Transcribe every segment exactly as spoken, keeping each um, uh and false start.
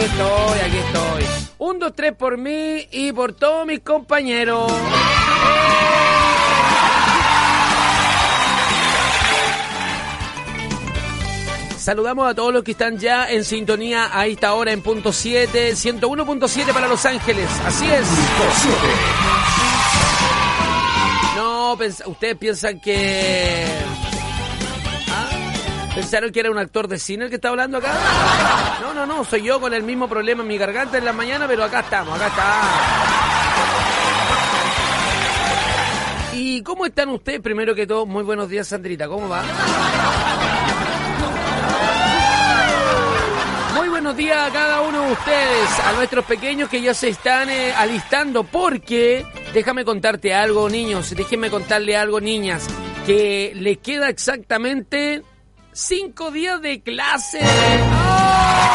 estoy, aquí estoy. Un, dos, tres por mí y por todos mis compañeros. Saludamos a todos los que están ya en sintonía a esta hora en punto siete, ciento uno punto siete para Los Ángeles. Así es. No, pens- ustedes piensan que... ¿Ah? ¿Pensaron que era un actor de cine el que está hablando acá? No, no, no, soy yo con el mismo problema en mi garganta en la mañana, pero acá estamos, acá está. ¿Y cómo están ustedes? Primero que todo, muy buenos días, Sandrita, ¿cómo va? Muy buenos días a cada uno de ustedes, a nuestros pequeños que ya se están eh, alistando, porque déjame contarte algo, niños, déjenme contarle algo, niñas, que les queda exactamente cinco días de clase. ¡Oh!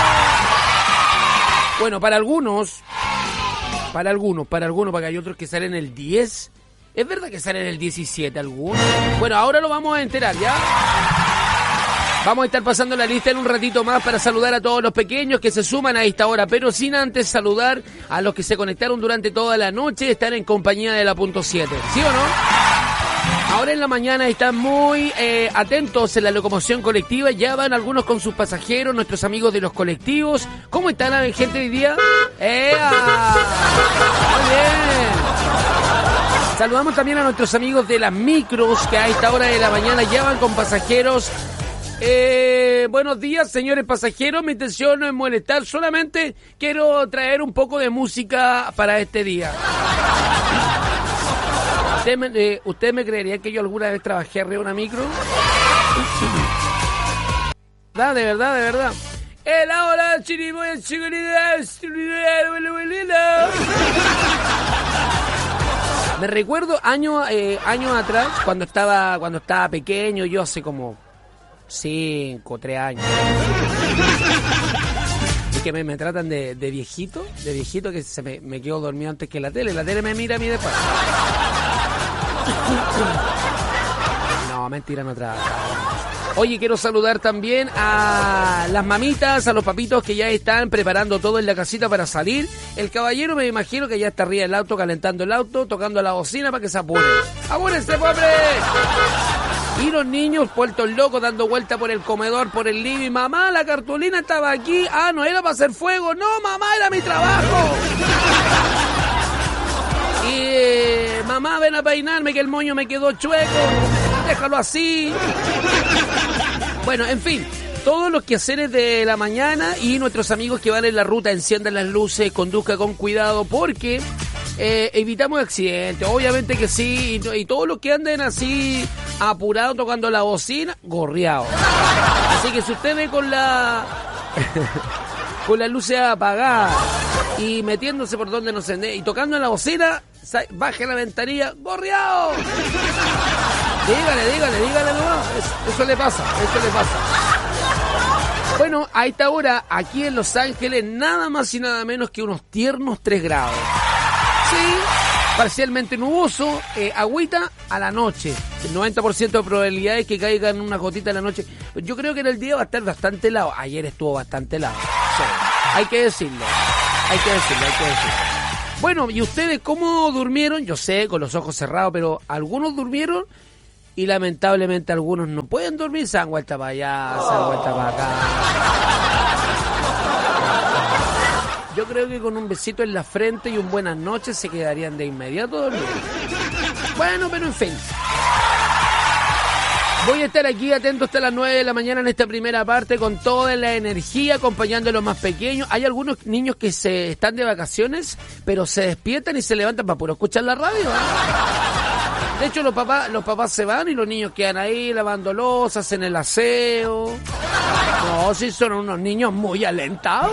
Bueno, para algunos, para algunos, para algunos, porque hay otros que salen el diez. ¿Es verdad que salen el diecisiete algunos? Bueno, ahora lo vamos a enterar, ¿ya? Vamos a estar pasando la lista en un ratito más para saludar a todos los pequeños que se suman a esta hora, pero sin antes saludar a los que se conectaron durante toda la noche, están en compañía de la punto siete, ¿sí o no? Ahora en la mañana están muy eh, atentos en la locomoción colectiva, ya van algunos con sus pasajeros, nuestros amigos de los colectivos. ¿Cómo están la gente hoy día? ¡Ea! Muy bien. Saludamos también a nuestros amigos de las micros que a esta hora de la mañana ya van con pasajeros. Eh, buenos días, señores pasajeros. Mi intención no es molestar, solamente quiero traer un poco de música para este día. ¿Usted me, eh, ¿Usted me creería que yo alguna vez trabajé arriba de una micro? ¿Verdad? De verdad, de verdad. El ahora chiriboya chiquilidad. Me recuerdo años eh, años atrás, cuando estaba cuando estaba pequeño, yo hace como cinco, tres años. Y que me, me tratan de, de viejito, de viejito que se me, me quedo dormido antes que la tele. La tele me mira a mí después. No, mentira, no trabaja. Oye, quiero saludar también a las mamitas, a los papitos que ya están preparando todo en la casita para salir. El caballero me imagino que ya está arriba del auto, calentando el auto, tocando la bocina para que se apure. ¡Apúrense, pobre! Y los niños puestos locos dando vuelta por el comedor, por el living. Mamá, la cartulina estaba aquí. Ah, no era para hacer fuego. No, mamá, era mi trabajo. Y eh, mamá, ven a peinarme que el moño me quedó chueco. Déjalo así. Bueno, en fin, todos los quehaceres de la mañana y nuestros amigos que van en la ruta, enciendan las luces, conduzca con cuidado porque eh, evitamos accidentes. Obviamente que sí, y, y todos los que anden así apurados tocando la bocina, gorreados. Así que si usted ve con la con las luces apagadas y metiéndose por donde no se ande y tocando en la bocina, baje la ventanilla, gorreado. Dígale, dígale, dígale nomás. Eso, eso le pasa, eso le pasa. Bueno, a esta hora, aquí en Los Ángeles, nada más y nada menos que unos tiernos tres grados. Sí, parcialmente nuboso, eh, agüita a la noche. El noventa por ciento de probabilidades que caigan una gotita en la noche. Yo creo que en el día va a estar bastante helado. Ayer estuvo bastante helado. Sí, hay que decirlo, hay que decirlo, hay que decirlo. Bueno, ¿y ustedes cómo durmieron? Yo sé, con los ojos cerrados, pero algunos durmieron y lamentablemente algunos no pueden dormir. Se han vuelto para allá, se han vuelto para acá. Yo creo que con un besito en la frente y un buenas noches se quedarían de inmediato dormidos. Bueno, pero en fin. Voy a estar aquí atento hasta las nueve de la mañana en esta primera parte con toda la energía, acompañando a los más pequeños. Hay algunos niños que se están de vacaciones, pero se despiertan y se levantan para puro escuchar la radio, ¿eh? De hecho, los papás, los papás se van y los niños quedan ahí lavando losas, hacen el aseo. No, sí, son unos niños muy alentados.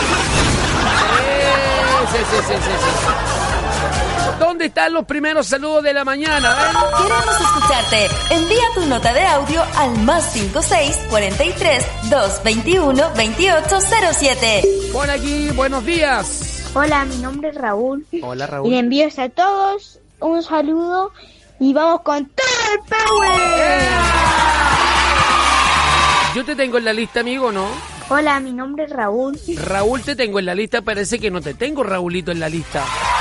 Sí, sí, sí, sí, sí, sí. ¿Dónde están los primeros saludos de la mañana? ¿Eh? Queremos escucharte. Envía tu nota de audio al más cinco seis, cuarenta y tres, doscientos veintiuno, veintiocho cero siete. Por aquí, buenos días. Hola, mi nombre es Raúl. Hola, Raúl. Y le envío a todos un saludo y vamos con todo el power. ¡Eh! Yo te tengo en la lista, amigo, ¿no? Hola, mi nombre es Raúl. Raúl, te tengo en la lista, parece que no te tengo, Raulito, en la lista.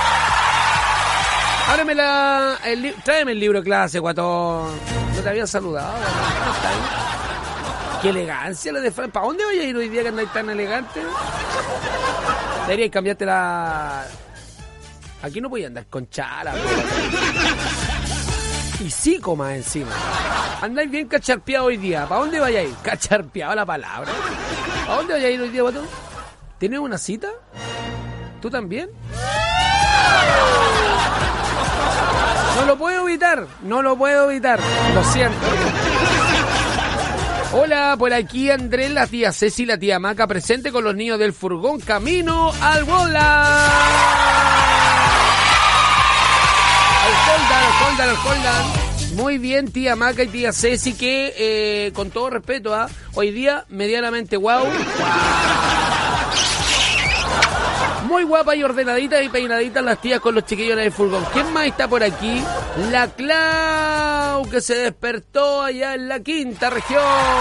Ábreme la... El li... Tráeme el libro de clase, guatón. No te había saludado, guatón. ¿Está ahí? Qué elegancia la de Fran. ¿Para dónde voy a ir hoy día que andáis tan elegante? Deberíais cambiarte la... Aquí no voy a andar con chala, y psico más encima. Andáis bien cacharpeado hoy día. ¿Para dónde vais a ir? Cacharpeado la palabra. ¿A dónde vais a ir hoy día, guatón? ¿Tienes una cita? ¿Tú también? No lo puedo evitar, no lo puedo evitar, lo siento. Hola, por aquí Andrés, la tía Ceci, la tía Maca, presente con los niños del furgón, camino al bola. Al Holdan, al Holdan, al Holdan. Muy bien, tía Maca y tía Ceci, que eh, con todo respeto, ¿ah? Hoy día medianamente guau. Wow. Muy guapa y ordenadita y peinaditas las tías con los chiquillos en el furgón. ¿Quién más está por aquí? La Clau, que se despertó allá en la quinta región.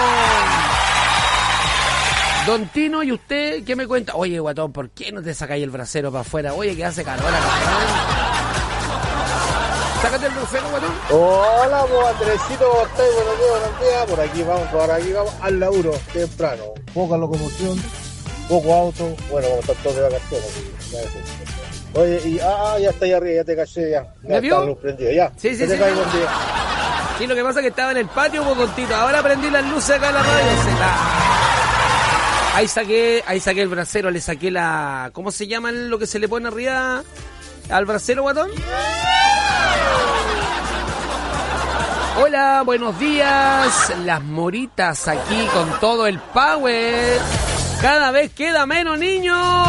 Don Tino, ¿y usted qué me cuenta? Oye, guatón, ¿por qué no te sacáis el brasero para afuera? Oye, que hace calor acá. Sácate el brasero, guatón. Hola, pues Andresito, ¿cómo estás? Buenos días, buenos días. Por aquí vamos, por aquí vamos al laburo, temprano. Poca locomoción. Poco auto, bueno, vamos a estar todos de vacaciones. Oye, y ah, ya está ahí arriba, ya te caché, ya. Ya está la luz prendida, ya. Sí, sí, ¿Qué sí. te cae, buen día? Sí, lo que pasa es que estaba en el patio, pues, Tito. Ahora prendí las luces acá en la radio. Ahí saqué, ahí saqué el brasero, le saqué la... ¿Cómo se llama lo que se le pone arriba al brasero, guatón? Hola, buenos días. Las moritas aquí con todo el power. Cada vez queda menos niños.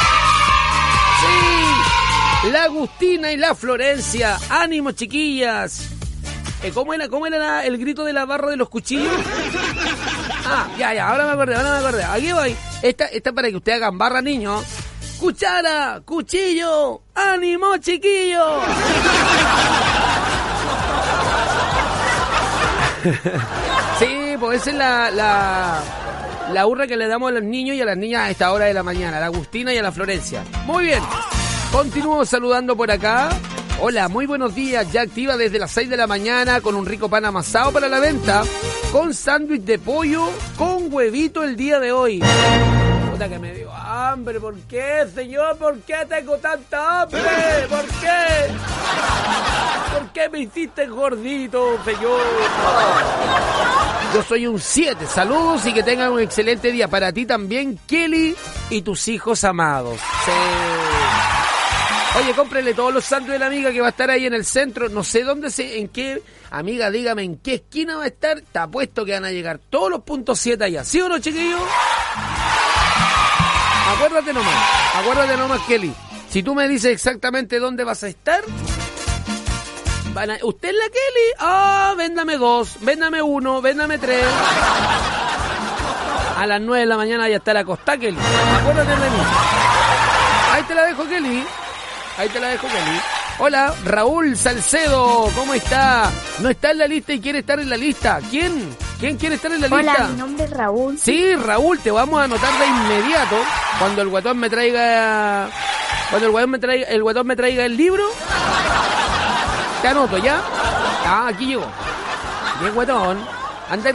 Sí. La Agustina y la Florencia. Ánimo, chiquillas. Eh, ¿Cómo era, cómo era la, el grito de la barra de los cuchillos? Ah, ya, ya. Ahora me acordé, ahora me acordé. Aquí voy. Esta, esta para que ustedes hagan barra, niños. Cuchara, cuchillo. Ánimo, chiquillos. Sí, pues esa es la... la... La hurra que le damos a los niños y a las niñas a esta hora de la mañana, a la Agustina y a la Florencia. Muy bien, continúo saludando por acá. Hola, muy buenos días, ya activa desde las seis de la mañana con un rico pan amasado para la venta, con sándwich de pollo, con huevito el día de hoy. Puta que me dio hambre, ¿por qué, señor? ¿Por qué tengo tanta hambre? ¿Por qué? ¿Por qué me hiciste gordito, señor? Yo soy un siete. Saludos y que tengan un excelente día. Para ti también, Kelly, y tus hijos amados. Sí. Oye, cómprele todos los sándwiches de la amiga que va a estar ahí en el centro. No sé dónde, se, en qué... Amiga, dígame en qué esquina va a estar. Te apuesto que van a llegar todos los puntos siete allá. ¿Sí o no, chiquillos? Acuérdate nomás. Acuérdate nomás, Kelly. Si tú me dices exactamente dónde vas a estar... Van a, ¿usted es la Kelly? Ah, oh, véndame dos, véndame uno, véndame tres. A las nueve de la mañana ya está la costa, Kelly. Acuérdate de mí. Ahí te la dejo, Kelly. Ahí te la dejo, Kelly. Hola, Raúl Salcedo, ¿cómo está? No está en la lista y quiere estar en la lista. ¿Quién? ¿Quién quiere estar en la Hola, lista? Hola, mi nombre es Raúl. Sí, Raúl, te vamos a anotar de inmediato cuando el guatón me traiga... Cuando el guatón me traiga el, guatón me traiga el libro... Te anoto, ¿ya? Ah, aquí llegó. Bien, guatón. Anda